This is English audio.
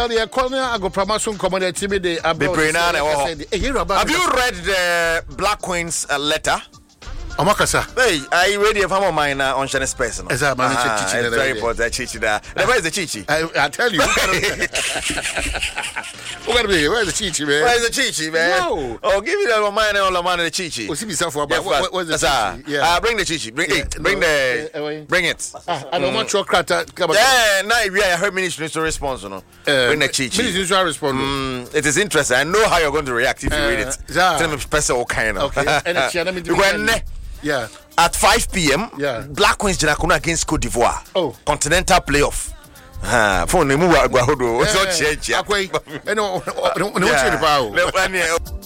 Well, the corner I go promotion community with the Have you read the Black Queen's letter? Omakasa. Hey, I read a family of mine on Channel Space. It's very important. Chichi there. Where's the Chichi? I tell you. Where's the Chichi, man? Where's the Chichi, man? No. Oh, give me that man all the money, the Chichi. What's the Chichi? Yeah. Bring the Chichi. Bring it. Bring it. I don't want your crata. Yeah, now I heard ministry to respond. Bring the Chichi. Ministry to respond. It is interesting. I know how you're going to react if you read it. Tell me special kind of. Okay. And yeah. At 5 p.m. Yeah. Black Queens Janakuna against Cote d'Ivoire. Oh. Continental playoff. Phone name Guahodo. Akwe. No,